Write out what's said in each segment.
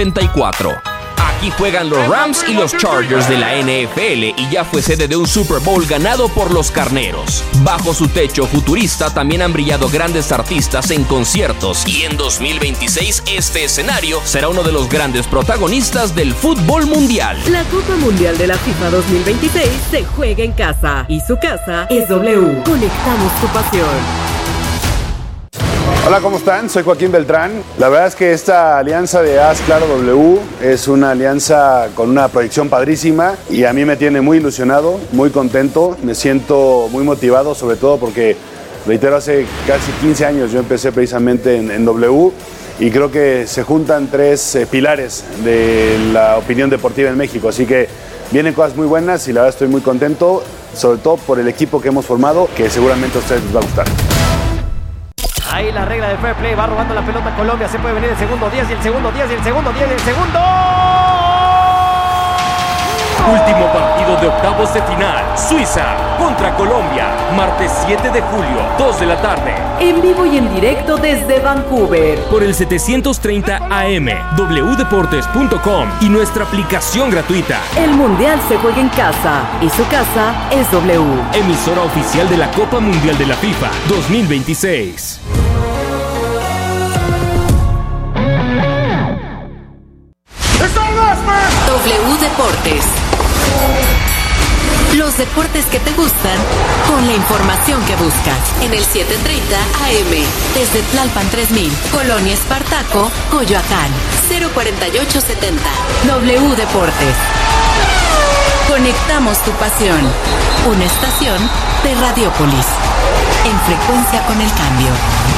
34. Aquí juegan los Rams y los Chargers de la NFL y ya fue sede de un Super Bowl ganado por los Carneros. Bajo su techo futurista también han brillado grandes artistas en conciertos y en 2026 este escenario será uno de los grandes protagonistas del fútbol mundial. La Copa Mundial de la FIFA 2026 se juega en casa y su casa es W. Conectamos tu pasión. Hola, ¿cómo están? Soy Joaquín Beltrán. La verdad es que esta alianza de Haz Claro W es una alianza con una proyección padrísima y a mí me tiene muy ilusionado, muy contento, me siento muy motivado, sobre todo porque, reitero, hace casi 15 años yo empecé precisamente en W y creo que se juntan tres pilares de la opinión deportiva en México, así que vienen cosas muy buenas y la verdad estoy muy contento, sobre todo por el equipo que hemos formado, que seguramente a ustedes les va a gustar. Ahí la regla del fair play, va robando la pelota Colombia, se puede venir el segundo 10 y el segundo 10 y el segundo 10 y el segundo. Último partido de octavos de final, Suiza contra Colombia, martes 7 de julio, 2 de la tarde. En vivo y en directo desde Vancouver. Por el 730 AM, wdeportes.com y nuestra aplicación gratuita. El Mundial se juega en casa y su casa es W. Emisora oficial de la Copa Mundial de la FIFA 2026. W Deportes. Los deportes que te gustan con la información que buscas. En el 730 AM. Desde Tlalpan 3000, Colonia Espartaco, Coyoacán. 04870. W Deportes. Conectamos tu pasión. Una estación de Radiopolis. En frecuencia con el cambio.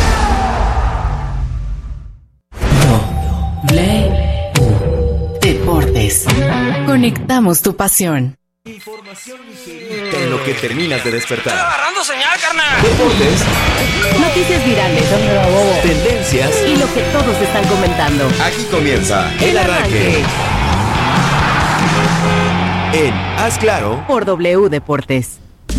Deportes. Conectamos tu pasión. Información ligerita en lo que terminas de despertar. ¡Estoy agarrando señal, carnal! Deportes. Noticias virales. Tendencias. Y lo que todos están comentando. Aquí comienza El Arranque. En Haz Claro. Por W Deportes.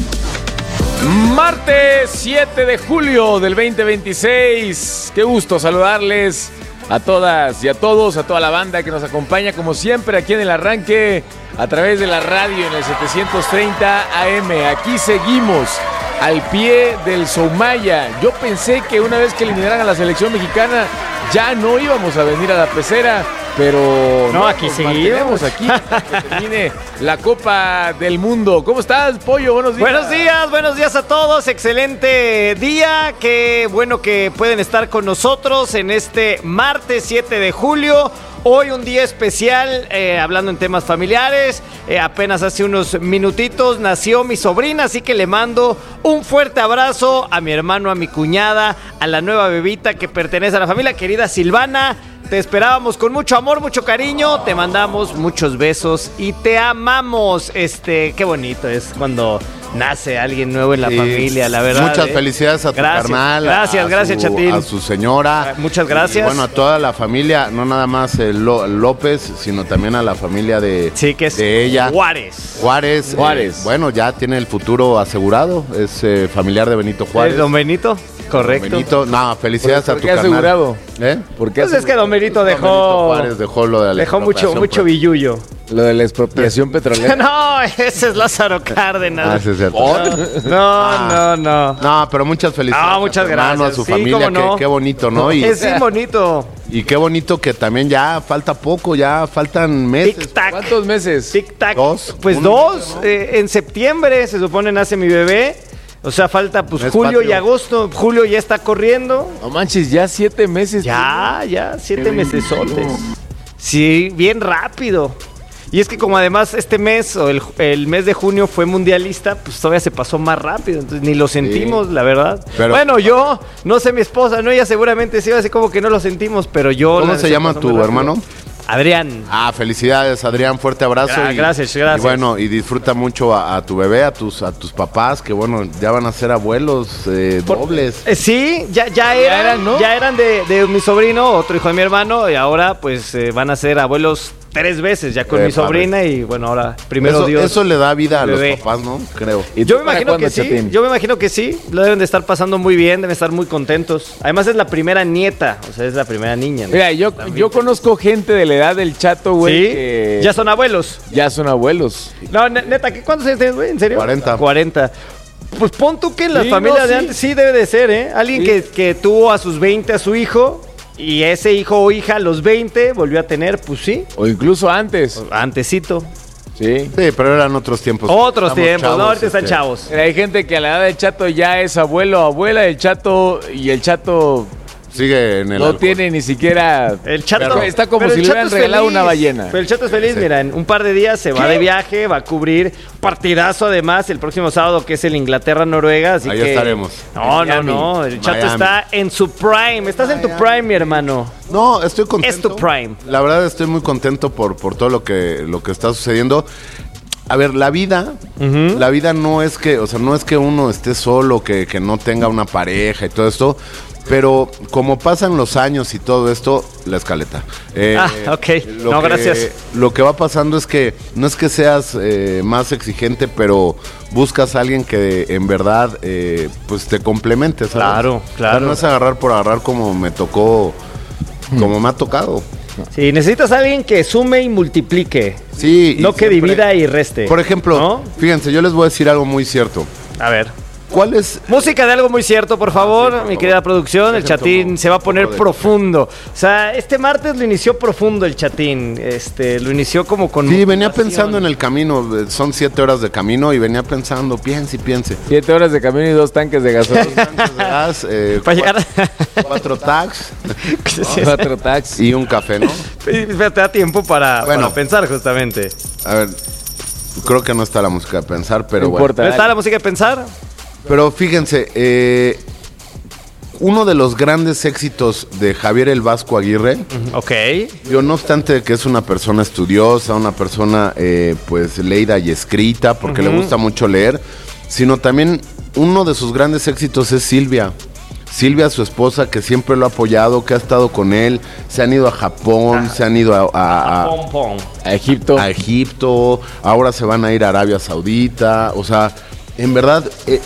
Martes 7 de julio del 2026. Qué gusto saludarles a todas y a todos, a toda la banda que nos acompaña como siempre aquí en El Arranque a través de la radio en el 730 AM. Aquí seguimos al pie del Soumaya. Yo pensé que una vez que eliminaran a la selección mexicana ya no íbamos a venir a la pecera, pero no, aquí seguimos aquí hasta que termine la Copa del Mundo. ¿Cómo estás, Pollo? Buenos días. Buenos días a todos. Excelente día. Qué bueno que pueden estar con nosotros en este martes 7 de julio. Hoy un día especial, hablando en temas familiares. Apenas hace unos minutitos nació mi sobrina, así que le mando un fuerte abrazo a mi hermano, a mi cuñada, a la nueva bebita que pertenece a la familia, querida Silvana. Te esperábamos con mucho amor, mucho cariño. Te mandamos muchos besos y te amamos. Qué bonito es cuando nace alguien nuevo en la familia, la verdad. Muchas felicidades a tu carnal. Gracias, Chatín. A su señora. Muchas gracias. Y bueno, a toda la familia, no nada más López, sino también a la familia de ella. Juárez. Bueno, ya tiene el futuro asegurado. Es familiar de Benito Juárez. ¿Don Benito? Correcto. Don Benito, no, felicidades a tu carnal. ¿Por qué asegurado? ¿Por qué? Pues es que Don Benito dejó... Benito Juárez dejó lo de la dejó mucho billullo. Lo de la expropiación petrolera. No, ese es Lázaro Cárdenas. Ese es cierto. No, pero muchas felicidades. No, muchas gracias. A su familia, qué bonito, ¿no? Es bonito. Y qué bonito que también ya falta poco, ya faltan meses. Tic-tac. ¿Cuántos meses? Tic-tac. Dos. Pues dos. En septiembre se supone nace mi bebé. O sea, falta pues julio y agosto. Julio ya está corriendo. No manches, ya 7 meses. Ya, 7 meses soles. Sí, bien rápido. Y es que como además este mes o el mes de junio fue mundialista, pues todavía se pasó más rápido. Entonces ni lo sentimos, la verdad. Pero, bueno, yo, no sé mi esposa, no, ella seguramente sí, así como que no lo sentimos, pero yo... ¿Cómo se llama tu hermano? Adrián. Felicidades, Adrián, fuerte abrazo. Gracias. Y bueno, y disfruta mucho a tu bebé, a tus papás, que bueno, ya van a ser abuelos dobles. Sí, ya eran, ¿no? Ya eran de mi sobrino, otro hijo de mi hermano, y ahora pues van a ser abuelos 3 veces ya con mi sobrina y bueno, ahora primero Dios. Eso le da vida a los papás, ¿no? Creo. Yo me imagino que sí, yo me imagino que sí. Lo deben de estar pasando muy bien, deben estar muy contentos. Además es la primera nieta, o sea, es la primera niña, ¿no? Mira, yo conozco gente de la edad del Chato, güey. ¿Sí? Que ya son abuelos. Ya son abuelos. No, neta, ¿cuántos años tienes, güey? ¿En serio? 40. Pues pon tú que en las familias de antes sí debe de ser, ¿eh? Alguien que tuvo a sus 20 a su hijo y ese hijo o hija a los 20 volvió a tener, pues sí. O incluso antes. Antesito. Sí, pero eran otros tiempos. Otros tiempos, chavos, no, ahorita están chavos. Hay gente que a la edad del Chato ya es abuelo o abuela del Chato y el Chato... sigue en el no alcohol. Tiene ni siquiera... El Chato pero está como si le hubieran regalado una ballena. Pero el Chato es feliz, mira, en un par de días se va de viaje, va a cubrir partidazo además el próximo sábado que es el Inglaterra-Noruega, así ahí que... estaremos. No, el Chato está en su prime. Estás en tu prime, mi hermano. No, estoy contento. Es tu prime. La verdad estoy muy contento por todo lo que está sucediendo. A ver, la vida no es que, o sea, no es que uno esté solo, que no tenga una pareja y todo esto. Pero como pasan los años y todo esto, la escaleta. Ok. No, gracias. Lo que va pasando es que no es que seas más exigente, pero buscas a alguien que en verdad pues te complemente, ¿sabes? Claro. O sea, no es agarrar por agarrar como me tocó, como me ha tocado. Sí, necesitas a alguien que sume y multiplique. Sí. No que divida y reste. Por ejemplo, ¿no? Fíjense, yo les voy a decir algo muy cierto. A ver. ¿Cuál es? Música de algo muy cierto, por favor, mi querida producción. El chatín se va a poner profundo. O sea, este martes lo inició profundo el chatín. Lo inició como con... Sí, venía pensando en el camino. Son 7 horas de camino y venía pensando, piense. 7 horas de camino y 2 tanques de gasolina. 2 tanques de gas, para llegar 4 tags. 4 tags. Y un café, ¿no? Te da tiempo para pensar justamente. A ver, creo que no está la música de pensar, pero ¿No está la música de pensar? Pero fíjense, uno de los grandes éxitos de Javier el Vasco Aguirre, yo no obstante que es una persona estudiosa, una persona pues leída y escrita, porque le gusta mucho leer, sino también uno de sus grandes éxitos es Silvia, su esposa, que siempre lo ha apoyado, que ha estado con él, se han ido a Japón, se han ido a Egipto, ahora se van a ir a Arabia Saudita, o sea... En verdad,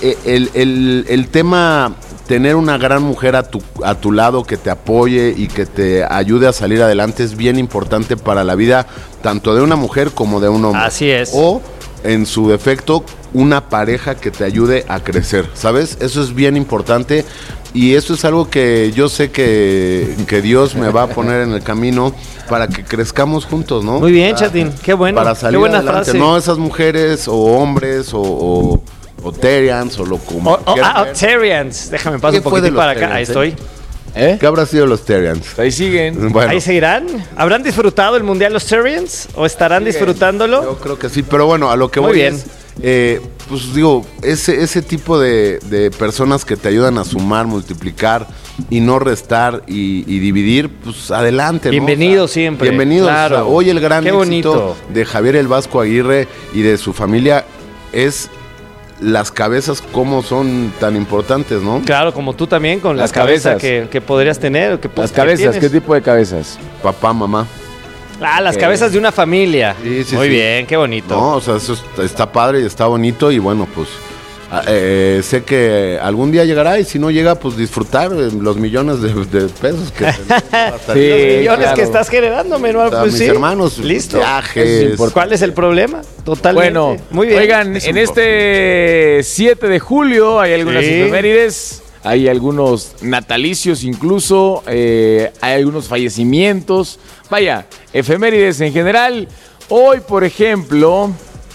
el tema, tener una gran mujer a tu lado que te apoye y que te ayude a salir adelante es bien importante para la vida, tanto de una mujer como de un hombre. Así es. O, en su defecto, una pareja que te ayude a crecer, ¿sabes? Eso es bien importante y eso es algo que yo sé que Dios me va a poner en el camino para que crezcamos juntos, ¿no? Muy bien, chatín, qué bueno. Para salir qué buena adelante, frase. No esas mujeres o hombres o Terians o lo como Terians. Déjame pasar un poquito para acá. Ahí estoy. ¿Qué habrá sido los Terians? Ahí siguen. Bueno. Ahí seguirán. ¿Habrán disfrutado el Mundial los Terians? ¿O estarán disfrutándolo? Yo creo que sí, pero bueno, a lo que voy es, pues digo, ese tipo de personas que te ayudan a sumar, multiplicar y no restar y dividir, pues adelante, ¿no? Bienvenidos siempre. Bienvenidos. Claro. O sea, hoy el gran éxito bonito de Javier el Vasco Aguirre y de su familia es las cabezas, cómo son tan importantes, ¿no? Claro, como tú también, con las cabezas que podrías tener. Las cabezas, ¿qué tipo de cabezas? Papá, mamá. Las cabezas de una familia. Sí, muy bien, qué bonito. No, o sea, eso está padre y está bonito y bueno, pues sé que algún día llegará y si no llega, pues disfrutar los millones de pesos que los millones que estás generando, menor. Pues mis hermanos, listo. Viajes. ¿Cuál es el problema? Totalmente. Bueno, muy bien. Oigan, en este 7 de julio hay algunas efemérides, hay algunos natalicios incluso, hay algunos fallecimientos. Vaya, efemérides en general. Hoy, por ejemplo,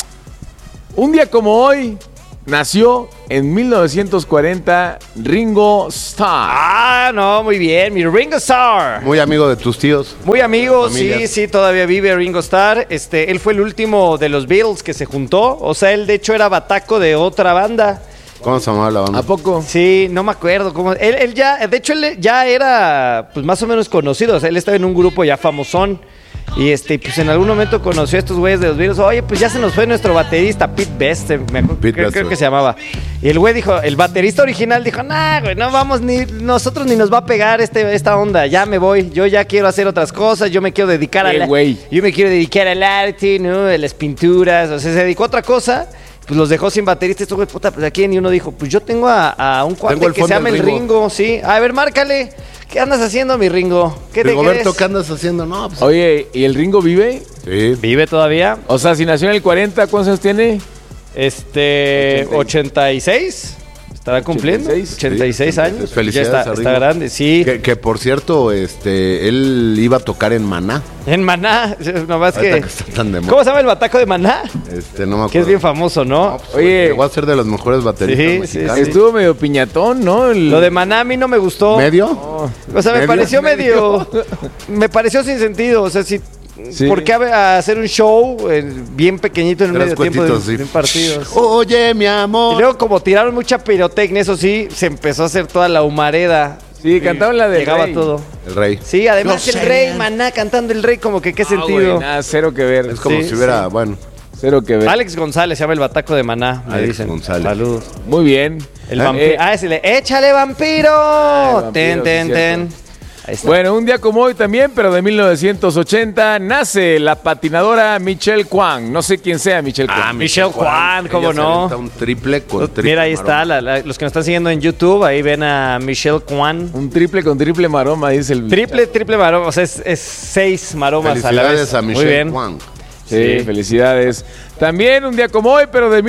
un día como hoy, nació en 1940 Ringo Starr. Muy bien, mi Ringo Starr. Muy amigo de tus tíos. Muy amigo, sí, todavía vive Ringo Starr. Él fue el último de los Beatles que se juntó. O sea, él de hecho era bataco de otra banda. ¿Cómo se llamaba la banda? ¿A poco? Sí, no me acuerdo cómo. Él ya, de hecho, él ya era pues más o menos conocido. O sea, él estaba en un grupo ya famosón. Y pues en algún momento conoció a estos güeyes de los virus. Oye, pues ya se nos fue nuestro baterista, Pete Best, creo que se llamaba. Y el güey dijo, el baterista original dijo, nah, güey, no vamos nosotros ni nos va a pegar esta onda. Ya me voy, yo ya quiero hacer otras cosas, yo me quiero dedicar al arte, ¿no? A las pinturas, o sea, se dedicó a otra cosa. Pues los dejó sin baterista. Esto, güey, puta, pues ¿a quién? Y uno dijo, pues yo tengo a un cuate que se llama el Ringo, sí. A ver, márcale. ¿Qué andas haciendo, mi Ringo? ¿Qué te Rigoberto, ¿qué andas haciendo? No, pues... Oye, ¿y el Ringo vive? Sí. ¿Vive todavía? O sea, si nació en el 40, ¿cuántos años tiene? 86. Estará cumpliendo 86 años. Felicidades, ya está grande, sí. Que por cierto, él iba a tocar en Maná. En Maná, nomás que ¿cómo se llama el bataco de Maná? No me acuerdo. Que es bien famoso, ¿no? Pues, oye, llegó a ser de los mejores bateristas mexicanos. Estuvo medio piñatón, ¿no? Lo de Maná a mí no me gustó. ¿Medio? No. O sea, me pareció medio. Me pareció sin sentido. O sea, sí. ¿Por qué hacer un show bien pequeñito en el medio tiempo de partidos? Oye, mi amor. Y luego, como tiraron mucha pirotecnia, eso sí, se empezó a hacer toda la humareda. Sí, cantaban la de Llegaba Rey. Todo. El Rey. Sí, además el Rey, Maná cantando el Rey, como que qué sentido. Güey, nada, cero que ver. Es como si hubiera, bueno. Cero que ver. Alex González se llama el bataco de Maná, me dicen. González. Saludos. Muy bien. El vampiro. ¡Échale, vampiro! Ten. Bueno, un día como hoy también, pero de 1980, nace la patinadora Michelle Kwan. No sé quién sea Michelle Kwan. Michelle Kwan, ¿cómo no? Un triple con triple. Mira, ahí está, los que nos están siguiendo en YouTube, ahí ven a Michelle Kwan. Un triple con triple maroma, dice el... Triple maroma, o sea, es 6 maromas a la vez. Felicidades a Michelle Kwan. Sí, felicidades. También un día como hoy, pero de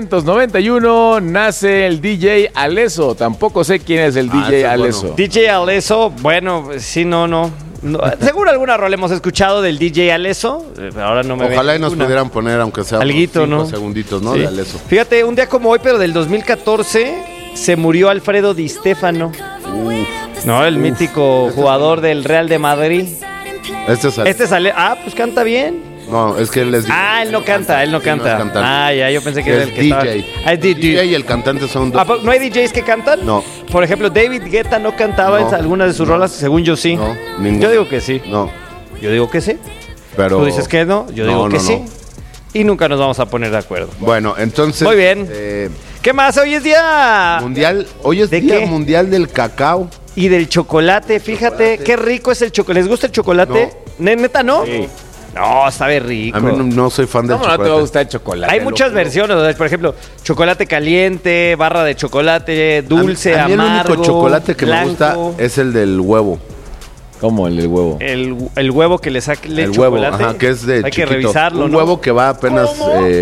1991, nace el DJ Alesso. Tampoco sé quién es el DJ Alesso. Bueno. DJ Alesso, bueno, sí, no. Seguro alguna rola hemos escuchado del DJ Alesso. Ahora no me Ojalá y nos pudieran poner, aunque sea alguito, 5 segunditos, ¿no? Sí. De Alesso. Fíjate, un día como hoy, pero del 2014, se murió Alfredo Di Stéfano. No, el mítico jugador del Real de Madrid. Este sale. Pues canta bien. No, es que él es DJ. Él no canta. No Ya, yo pensé que era el que DJ. estaba. Es DJ y el cantante son dos. ¿No hay DJs que cantan? No. Por ejemplo, David Guetta no cantaba en algunas de sus rolas, según yo sí. No, ninguno. Yo digo que sí. No. Yo digo que sí. Pero... ¿Tú dices que no? Yo digo que sí. Y nunca nos vamos a poner de acuerdo. Bueno, entonces... Muy bien. ¿Qué más? Hoy es día... Mundial. Hoy es día mundial del cacao. Y del chocolate. Fíjate, qué rico es el chocolate. ¿Les gusta el chocolate? No. ¿Neta no? Sí. No, sabe rico. A mí no soy fan del chocolate. No te va a gustar el chocolate. Hay muchas versiones, por ejemplo, chocolate caliente, barra de chocolate, dulce, a mí amargo, el único chocolate que blanco. me gusta es el del huevo. ¿Cómo el del huevo? El huevo que le saque el chocolate. Huevo, que es de Hay chiquito. que revisarlo, Un huevo que va apenas...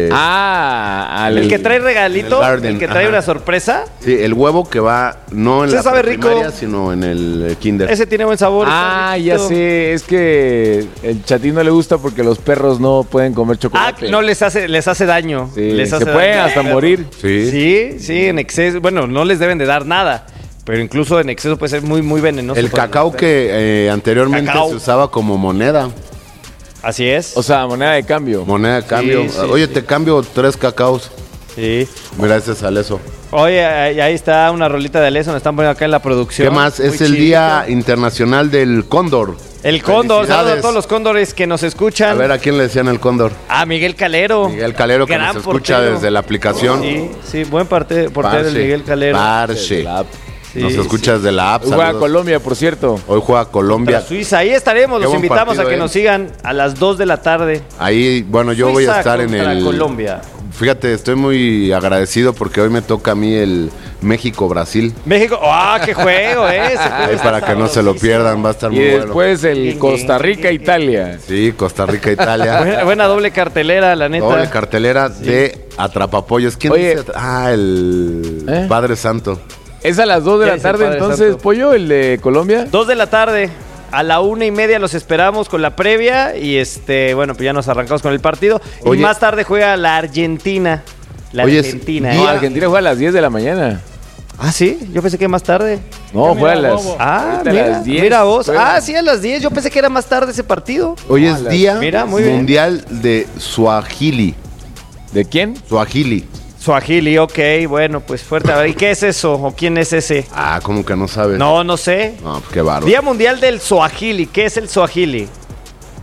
el que trae regalito, el que trae una sorpresa. Sí, el huevo que va no en la primaria, sino en el kinder. Ese tiene buen sabor. Ya sé, es que el chatín no le gusta porque los perros no pueden comer chocolate. No les hace daño. Sí, les hace pueden daño hasta morir. Sí, en exceso. Bueno, no les deben de dar nada. Pero incluso en exceso puede ser muy, muy venenoso. El cacao que anteriormente se usaba como moneda. Así es. O sea, moneda de cambio. Moneda de cambio. Sí, Oye, te cambio 3 cacaos. Sí. Gracias a Alesso. Oye, ahí está una rolita de Alesso, nos están poniendo acá en la producción. ¿Qué más? Es el Día Internacional del Cóndor. El Cóndor, saludos a todos los cóndores que nos escuchan. A ver, ¿a quién le decían el Cóndor? Miguel Calero. Miguel Calero, que nos escucha desde la aplicación. Sí, buen portero el Miguel Calero. Parche. Nos escuchas de la app. Hoy juega Colombia, por cierto. Hoy juega Colombia. Contra Suiza, ahí estaremos. Los invitamos a que nos sigan a las 2 de la tarde. Ahí, bueno, yo voy a estar en el... Colombia. Fíjate, estoy muy agradecido porque hoy me toca a mí el México-Brasil. México, qué juego ese. Ahí para que no se lo pierdan, va a estar muy bueno. Y después el Costa Rica-Italia. Sí, Costa Rica-Italia. Buena doble cartelera, la neta. Doble cartelera de Atrapapollos. ¿Quién dice? El Padre Santo. ¿Es a las 2 de la tarde entonces, Santo? Pollo, el de Colombia? 2 de la tarde. A la 1:30 los esperamos con la previa. Y bueno, pues ya nos arrancamos con el partido. Oye, y más tarde juega la Argentina. Argentina. No, Argentina juega a las 10 de la mañana. ¿Sí? Yo pensé que más tarde. No, juega a las... las 10. Mira vos. Sí, a las 10. Yo pensé que era más tarde ese partido. Hoy es Día Mundial de Suajili. ¿De quién? Suajili. Suajili, ok, bueno, pues fuerte. ¿Y qué es eso? ¿O quién es ese? ¿Cómo que no sabes? No sé. No, qué bárbaro. Día Mundial del Suajili. ¿Qué es el Suajili?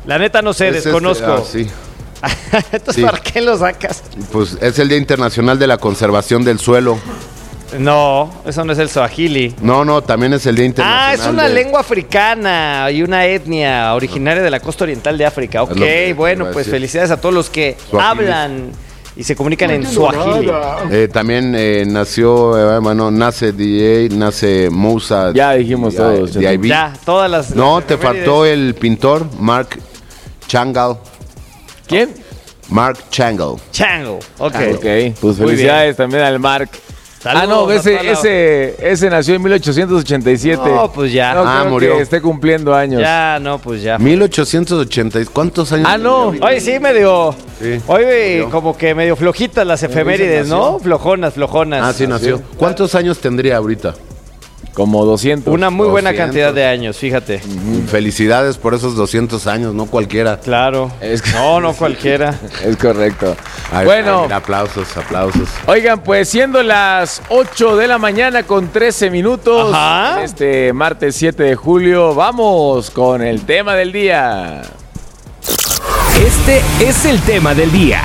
La neta no sé, desconozco. Sí. Entonces, ¿para qué lo sacas? Pues es el Día Internacional de la Conservación del Suelo. No, eso no es el Swahili. No, también es el Día Internacional. Es una lengua africana y una etnia originaria de la costa oriental de África. Ok, bueno, pues felicidades a todos los que hablan y se comunican en Swahili. También nace DJ, nace Moussa. Ya dijimos todos. Ya, todas las... No, te faltó el pintor Mark Chagall. ¿Quién? Mark Chagall. Ok. Pues felicidades también al Mark. Saludos, ese nació en 1887. No, pues ya. No, murió. Que esté cumpliendo años. Ya, no, pues ya. 1880. ¿Cuántos años? No. Oye, sí, medio. Sí. Hoy como que medio flojitas las efemérides, ¿no? Flojonas. Sí, nació. ¿Cuántos años tendría ahorita? Como 200. Una muy buena cantidad de años, fíjate. Felicidades por esos 200 años, no cualquiera. Claro. No cualquiera. Es correcto. Bueno. Aplausos. Oigan, pues siendo las 8 de la mañana con 13 minutos, este martes 7 de julio, vamos con el tema del día. Este es el tema del día.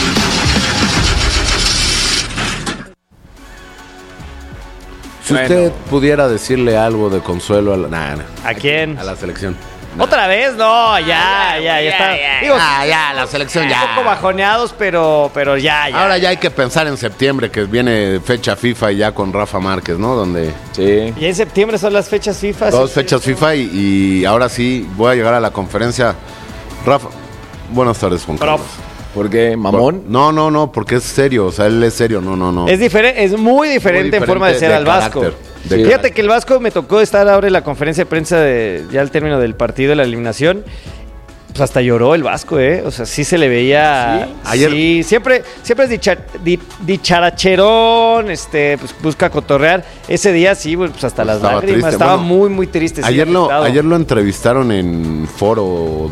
Si usted pudiera decirle algo de consuelo ¿A quién? A la selección. ¿Otra vez? No, ya está. Digo, la selección ya. Un poco bajoneados, pero ya. Ahora ya hay que pensar en septiembre, que viene fecha FIFA y ya con Rafa Márquez, ¿no? Sí. Y en septiembre son las fechas FIFA. 2 fechas FIFA y ahora sí voy a llegar a la conferencia. Rafa, buenas tardes, Juan Carlos. ¿Por qué? ¿Mamón? No, porque es serio, o sea, él es serio, no. Es muy diferente en forma de ser al Vasco. Fíjate que el Vasco me tocó estar ahora en la conferencia de prensa ya al término del partido de la eliminación. Pues hasta lloró el Vasco, O sea, sí se le veía. ¿Sí? Ayer. Sí, siempre es dicharacherón, pues busca cotorrear. Ese día sí, pues hasta las lágrimas. Triste. Estaba muy, muy triste. Ayer lo entrevistaron en foro.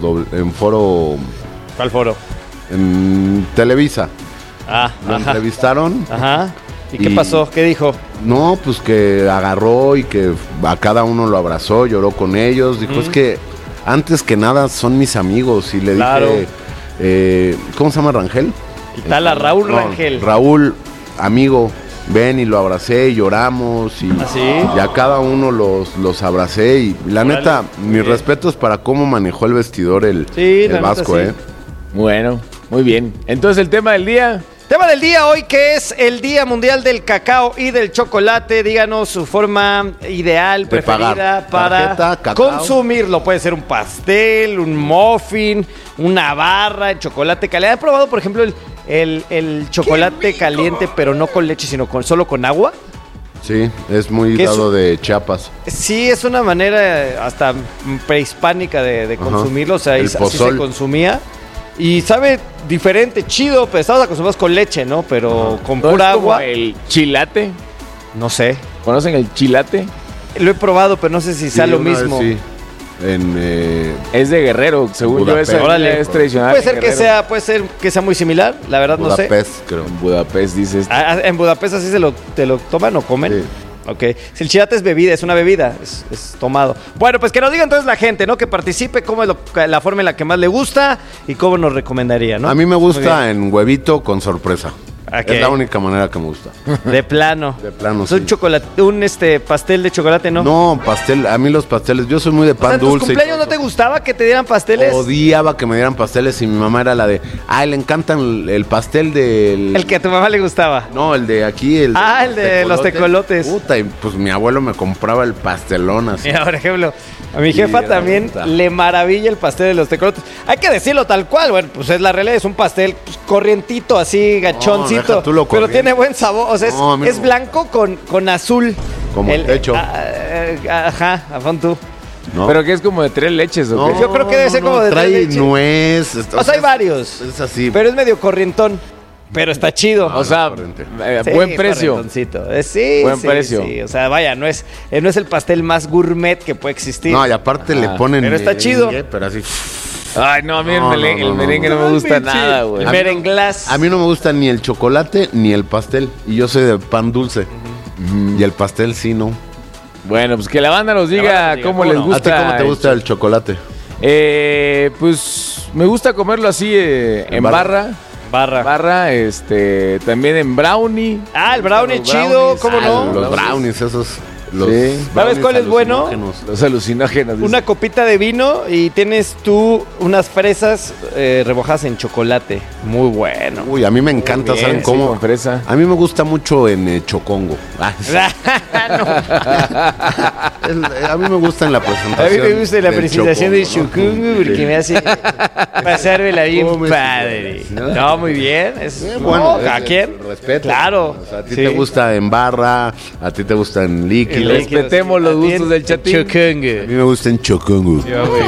¿Cuál foro? En Televisa. Lo entrevistaron. ¿Y qué pasó? ¿Qué dijo? No, pues que agarró y que a cada uno lo abrazó, lloró con ellos. Dijo, es que antes que nada son mis amigos. Y le dije, ¿cómo se llama Rangel? Raúl Rangel. Raúl, amigo, ven y lo abracé y lloramos. Y a cada uno los abracé. Y la neta, mis respetos para cómo manejó el vestidor el Vasco, Bueno, muy bien. Entonces, el tema del día. Tema del día hoy, que es el Día Mundial del Cacao y del Chocolate. Díganos su forma ideal, preferida para consumirlo. Puede ser un pastel, un muffin, una barra de chocolate caliente. ¿Han probado, por ejemplo, el chocolate caliente, pero no con leche, sino solo con agua? Sí, es muy dado de Chiapas. Sí, es una manera hasta prehispánica de consumirlo. O sea, así se consumía. Y sabe diferente, chido, pero estamos acostumbrados con leche, ¿no? Pero con pura agua. ¿El chilate? No sé. ¿Conocen el chilate? Lo he probado, pero no sé si sea lo mismo. Sí. Es de Guerrero, según Budapest. Yo, es tradicional. Puede ser que sea muy similar, la verdad Budapest, no sé. Creo. En Budapest, dices. ¿En Budapest así te lo toman o comen? Sí. Ok. Si el chilate es bebida, es una bebida, es tomado. Bueno, pues que nos diga entonces la gente, ¿no? Que participe, cómo es la forma en la que más le gusta y cómo nos recomendaría, ¿no? A mí me gusta en huevito con sorpresa. Okay. Es la única manera que me gusta. De plano. De plano, sí. Un pastel de chocolate, ¿no? No, pastel, a mí los pasteles, yo soy muy de pan dulce. ¿En tus cumpleaños no te gustaba que te dieran pasteles? Odiaba que me dieran pasteles y mi mamá era la de, le encantan el pastel del... El que a tu mamá le gustaba. No, el de aquí, el de los tecolotes. Puta, y pues mi abuelo me compraba el pastelón así. Mira, por ejemplo, a mi jefa también le maravilla el pastel de los tecolotes. Hay que decirlo tal cual, bueno, pues es la realidad, es un pastel corrientito así, gachoncito. Pero tiene buen sabor, o sea, es blanco con azul. Como el techo. Ajá, afón tú. No. Pero que es como de 3 leches, ¿o qué? Yo creo que debe ser como de 3 leches. Trae nuez. O sea, hay varios. Es así. Pero es medio corrientón. Pero está chido. O sea, buen precio. Buen precio. Sí, o sea, vaya, no es el pastel más gourmet que puede existir. No, y aparte le ponen... Pero está chido. Pero así... Ay, no, a mí el merengue no me gusta nada, güey. El merenglás. A mí no me gusta ni el chocolate ni el pastel. Y yo soy de pan dulce. Y el pastel sí, no. Bueno, pues que la banda nos diga cómo les gusta. ¿A ti cómo te gusta el chocolate? Pues me gusta comerlo así en barra. También en brownie. El brownie chido, ¿cómo no? Los brownies, esos. ¿Sabes cuál es bueno? Los alucinógenos. Una copita de vino y tienes tú unas fresas remojadas en chocolate. Muy bueno. Uy, a mí me encanta, bien, ¿saben cómo? Sí, con fresa. A mí me gusta mucho en chocongo. A mí me gusta en la presentación. A mí me gusta en la presentación de chocongo porque me hace pasármela bien padre. No, muy bien. Bueno, ¿a quién? Respeto. Claro. O sea, a ti te gusta en barra, a ti te gusta en líquido. Respetemos los gustos del chatín. A mí me gusta en chocongo.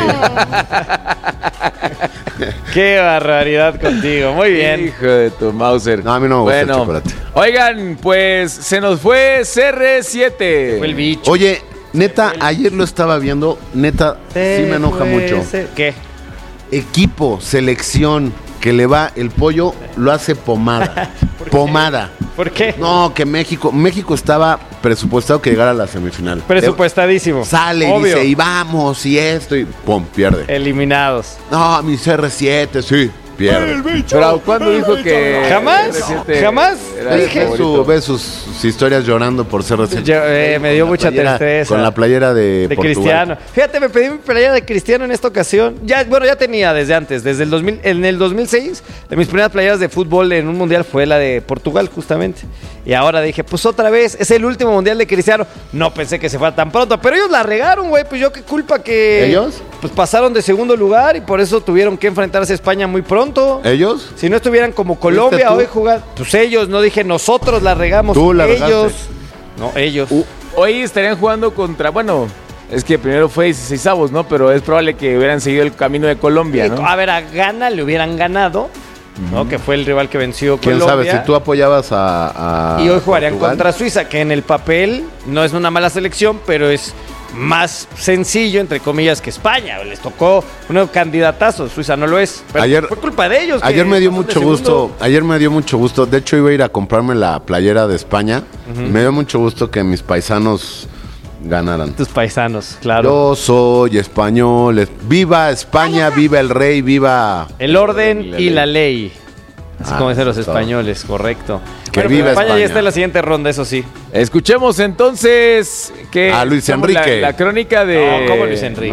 Qué barbaridad contigo. Muy bien. Hijo de tu Mauser. No, a mí no me gusta el chocolate. Oigan, pues se nos fue CR7. Fue el bicho. Oye, neta, ayer lo estaba viendo. Neta, sí me enoja mucho. ¿Qué? Equipo, selección, que le va el pollo, lo hace pomada. Pomada. ¿Por qué? No, que México estaba presupuestado que llegara a la semifinal. Presupuestadísimo. Sale y dice, y vamos, y esto, y pum, pierde. Eliminados. No, mi CR7, sí, pierde. Pero ¿cuándo dijo que...? ¿Jamás? ¿Jamás? Dije ve sus historias llorando por CR7. Me dio mucha tristeza. Con la playera de Portugal. Cristiano. Fíjate, me pedí mi playera de Cristiano en esta ocasión. Ya tenía desde antes, desde el 2000, en el 2006, de mis primeras playeras de fútbol en un mundial fue la de Portugal, justamente. Y ahora dije, pues otra vez, es el último mundial de Cristiano. No pensé que se fuera tan pronto, pero ellos la regaron, güey. Pues yo qué culpa que... ¿Ellos? Pues pasaron de segundo lugar y por eso tuvieron que enfrentarse a España muy pronto. ¿Ellos? Si no estuvieran como Colombia hoy jugando, pues ellos, no dije nosotros la regamos. Tú la ellos. regaste. No, ellos. Hoy estarían jugando contra, bueno, es que primero fue 16avos, ¿no? Pero es probable que hubieran seguido el camino de Colombia, ¿no? A ver, a Ghana le hubieran ganado, ¿no? Que fue el rival que venció ¿Quién Colombia. sabe? Si tú apoyabas a y hoy jugarían Portugal contra Suiza, que en el papel no es una mala selección, pero es más sencillo, entre comillas, que España. Les tocó un candidatazo, Suiza no lo es. Pero ayer, fue culpa de ellos. Ayer me dio mucho gusto. Ayer me dio mucho gusto. De hecho, iba a ir a comprarme la playera de España. Me dio mucho gusto que mis paisanos ganaran. Tus paisanos, claro. Yo soy español. Viva España, viva el rey, viva el orden y la ley. Así como dicen los españoles, correcto. Que bueno, viva España ya está en la siguiente ronda, eso sí. Escuchemos entonces que a Luis Enrique. La crónica de... No, ¿cómo Luis Enrique?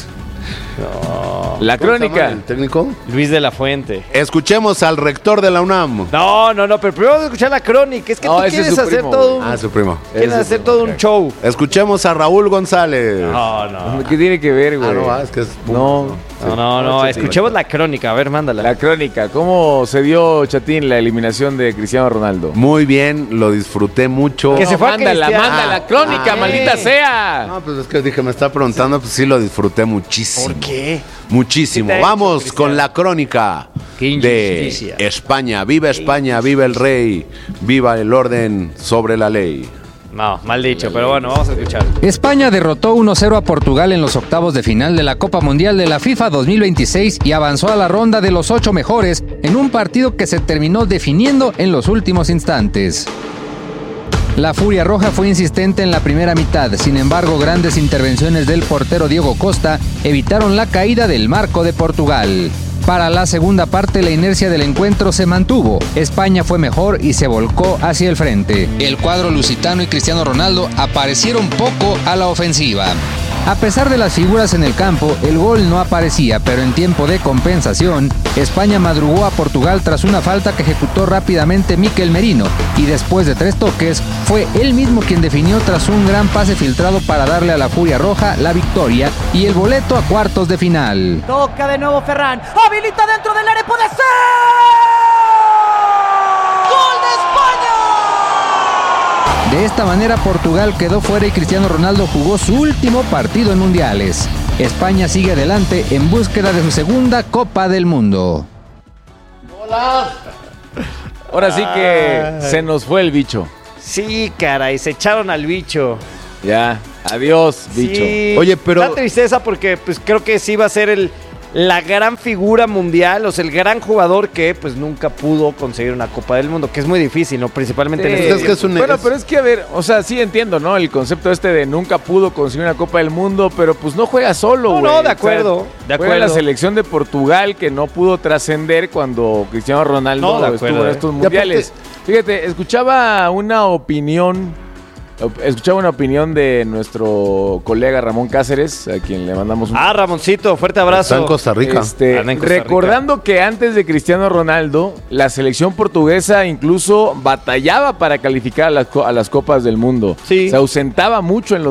No. La crónica. ¿El técnico? Luis de la Fuente. Escuchemos al rector de la UNAM. No, pero primero vamos a escuchar la crónica. Es que tú quieres hacer todo un... su primo. Quieres hacer todo un show. Escuchemos a Raúl González. No. ¿Qué tiene que ver, güey? Es que es... No. Escuchemos la crónica. A ver, mándala. La crónica. ¿Cómo se dio, Chatín, la eliminación de Cristiano Ronaldo? Muy bien, lo disfruté mucho. Que se fue manda la crónica, maldita sea. No, pues es que dije, me está preguntando, pues sí lo disfruté muchísimo. ¿Por qué? Muchísimo. Vamos con la crónica de España. Viva España, viva el rey, viva el orden sobre la ley. No, mal dicho, pero bueno, vamos a escuchar. España derrotó 1-0 a Portugal en los octavos de final de la Copa Mundial de la FIFA 2026 y avanzó a la ronda de los 8 mejores en un partido que se terminó definiendo en los últimos instantes. La Furia Roja fue insistente en la primera mitad, sin embargo, grandes intervenciones del portero Diego Costa evitaron la caída del marco de Portugal. Para la segunda parte, la inercia del encuentro se mantuvo. España fue mejor y se volcó hacia el frente. El cuadro lusitano y Cristiano Ronaldo aparecieron poco a la ofensiva. A pesar de las figuras en el campo, el gol no aparecía, pero en tiempo de compensación, España madrugó a Portugal tras una falta que ejecutó rápidamente Mikel Merino, y después de 3 toques, fue él mismo quien definió tras un gran pase filtrado para darle a la Furia Roja la victoria y el boleto a cuartos de final. Toca de nuevo Ferran, habilita dentro del área, ¡puede ser! ¡Gol de España! De esta manera Portugal quedó fuera y Cristiano Ronaldo jugó su último partido en mundiales. España sigue adelante en búsqueda de su segunda Copa del Mundo. ¡Hola! Ahora sí que se nos fue el bicho. Sí, caray, se echaron al bicho. Ya, adiós, bicho. Sí, oye, pero... da tristeza porque pues creo que sí va a ser la gran figura mundial, o sea, el gran jugador que pues nunca pudo conseguir una Copa del Mundo, que es muy difícil, ¿no? Principalmente en este Bueno, pero es que, a ver, o sea, sí entiendo, ¿no? El concepto de nunca pudo conseguir una Copa del Mundo, pero pues no juega solo, güey. No, de acuerdo. Juega la selección de Portugal, que no pudo trascender cuando Cristiano Ronaldo estuvo en estos mundiales. Fíjate, escuchaba una opinión de nuestro colega Ramón Cáceres, a quien le mandamos Ramoncito, fuerte abrazo. Está en Costa Rica. Recordando que antes de Cristiano Ronaldo, la selección portuguesa incluso batallaba para calificar a las Copas del Mundo. Sí. Se ausentaba mucho en los